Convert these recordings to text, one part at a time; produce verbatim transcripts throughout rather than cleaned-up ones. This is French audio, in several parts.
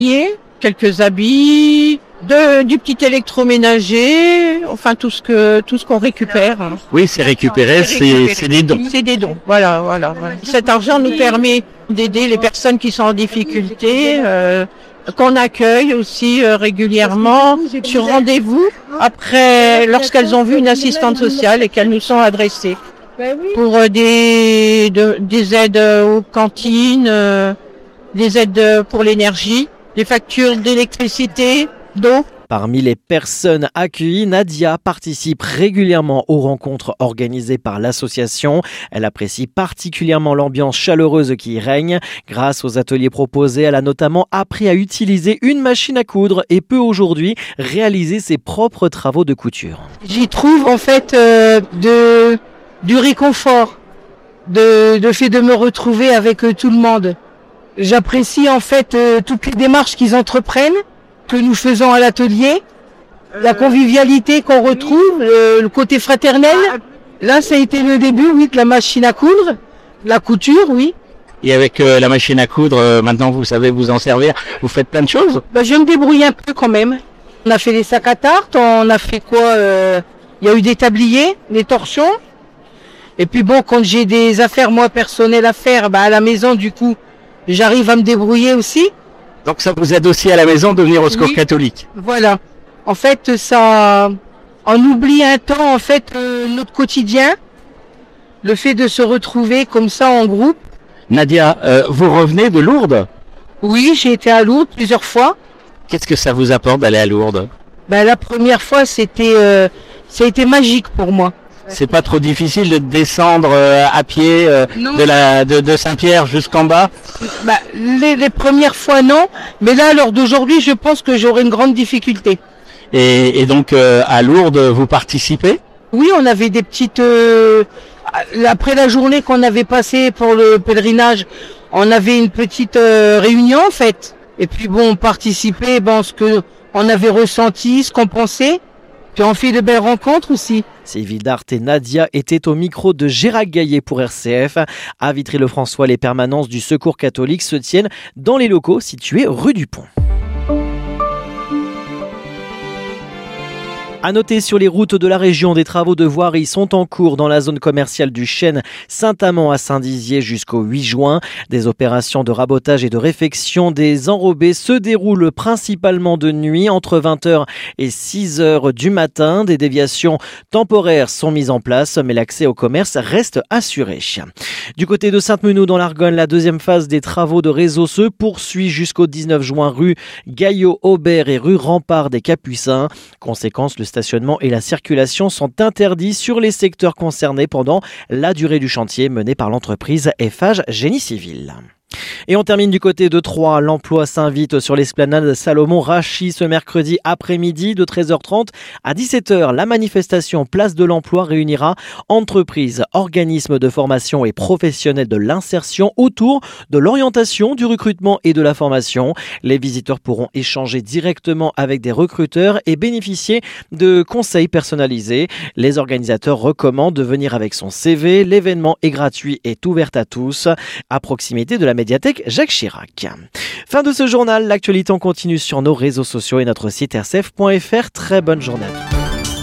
quelques habits, de, du petit électroménager, enfin tout ce que tout ce qu'on récupère. Oui, c'est récupéré, c'est, récupéré. c'est des dons. C'est des dons, voilà, voilà, voilà. Cet argent nous permet d'aider les personnes qui sont en difficulté, euh, qu'on accueille aussi euh, régulièrement sur rendez-vous après lorsqu'elles ont vu une assistante sociale et qu'elles nous sont adressées pour euh, des de, des aides aux cantines, euh, des aides pour l'énergie, des factures d'électricité, d'eau. Parmi les personnes accueillies, Nadia participe régulièrement aux rencontres organisées par l'association. Elle apprécie particulièrement l'ambiance chaleureuse qui y règne. Grâce aux ateliers proposés, elle a notamment appris à utiliser une machine à coudre et peut aujourd'hui réaliser ses propres travaux de couture. J'y trouve en fait euh, de, du réconfort, de, de fait de me retrouver avec euh, tout le monde. J'apprécie en fait euh, toutes les démarches qu'ils entreprennent, que nous faisons à l'atelier, la convivialité qu'on retrouve, le, le côté fraternel. Là, ça a été le début, oui, de la machine à coudre, la couture, oui. Et avec euh, la machine à coudre, euh, maintenant vous savez vous en servir, vous faites plein de choses. Ben, je me débrouille un peu quand même. On a fait des sacs à tarte, on a fait quoi euh, il y a eu des tabliers, des torchons. Et puis bon, quand j'ai des affaires moi personnelles à faire, ben, à la maison, du coup, j'arrive à me débrouiller aussi. Donc ça vous aide aussi à la maison de venir au Secours oui, catholique. Voilà. En fait, ça, on oublie un temps en fait euh, notre quotidien, le fait de se retrouver comme ça en groupe. Nadia, euh, vous revenez de Lourdes ? Oui, j'ai été à Lourdes plusieurs fois. Qu'est-ce que ça vous apporte d'aller à Lourdes ? Ben la première fois, c'était, euh, ça a été magique pour moi. C'est pas trop difficile de descendre euh, à pied euh, de, la, de, de Saint-Pierre jusqu'en bas ? Bah, les, les premières fois non, mais là, à l'heure d'aujourd'hui, je pense que j'aurai une grande difficulté. Et, et donc, euh, à Lourdes, vous participez ? Oui, on avait des petites... Euh, après la journée qu'on avait passée pour le pèlerinage, on avait une petite euh, réunion, en fait. Et puis bon, on participait, bon, ce que on avait ressenti, ce qu'on pensait. Puis on fait de belles rencontres aussi. Sylvie Dart et Nadia étaient au micro de Gérard Gaillet pour R C F. À Vitry-le-François, les permanences du Secours catholique se tiennent dans les locaux situés rue du Pont. À noter sur les routes de la région, des travaux de voirie sont en cours dans la zone commerciale du Chêne, Saint-Amand à Saint-Dizier jusqu'au huit juin. Des opérations de rabotage et de réfection des enrobés se déroulent principalement de nuit entre vingt heures et six heures du matin. Des déviations temporaires sont mises en place, mais l'accès au commerce reste assuré. Du côté de Sainte-Menou dans l'Argonne, la deuxième phase des travaux de réseau se poursuit jusqu'au dix-neuf juin rue Gaillot-Aubert et rue Rempart des Capucins. Conséquence, le stationnement et la circulation sont interdits sur les secteurs concernés pendant la durée du chantier mené par l'entreprise Eiffage Génie Civil. Et on termine du côté de Troyes. L'emploi s'invite sur l'esplanade Salomon-Rachy ce mercredi après-midi de treize heures trente à dix-sept heures. La manifestation Place de l'Emploi réunira entreprises, organismes de formation et professionnels de l'insertion autour de l'orientation, du recrutement et de la formation. Les visiteurs pourront échanger directement avec des recruteurs et bénéficier de conseils personnalisés. Les organisateurs recommandent de venir avec son C V. L'événement est gratuit et ouvert à tous à proximité de la médiathèque Jacques Chirac. Fin de ce journal, l'actualité en continue sur nos réseaux sociaux et notre site r c f point f r. Très bonne journée à tous.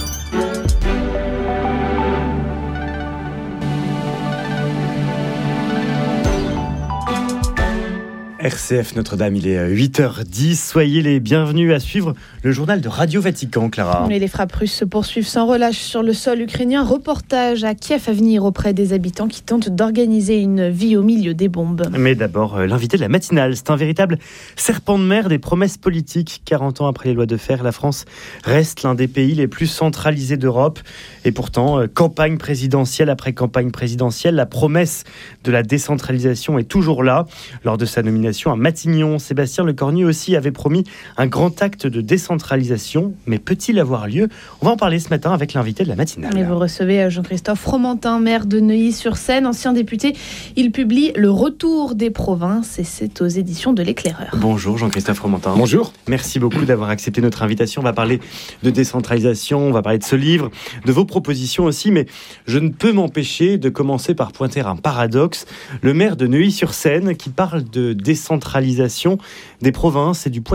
R C F Notre-Dame, il est huit heures dix. Soyez les bienvenus à suivre le journal de Radio Vatican, Clara. Et les frappes russes se poursuivent sans relâche sur le sol ukrainien. Reportage à Kiev à venir auprès des habitants qui tentent d'organiser une vie au milieu des bombes. Mais d'abord, l'invité de la matinale, c'est un véritable serpent de mer des promesses politiques. quarante ans après les lois de fer, la France reste l'un des pays les plus centralisés d'Europe. Et pourtant, campagne présidentielle après campagne présidentielle, la promesse de la décentralisation est toujours là. Lors de sa nomination à Matignon, Sébastien Lecornu aussi avait promis un grand acte de décentralisation, mais peut-il avoir lieu ? On va en parler ce matin avec l'invité de la matinale. Et vous recevez Jean-Christophe Fromentin, maire de Neuilly-sur-Seine, ancien député. Il publie Le Retour des provinces et c'est aux éditions de l'Éclaireur. Bonjour Jean-Christophe Fromentin. Bonjour. Merci beaucoup d'avoir accepté notre invitation. On va parler de décentralisation, on va parler de ce livre, de vos propositions aussi, mais je ne peux m'empêcher de commencer par pointer un paradoxe. Le maire de Neuilly-sur-Seine qui parle de décentralisation des provinces et du poids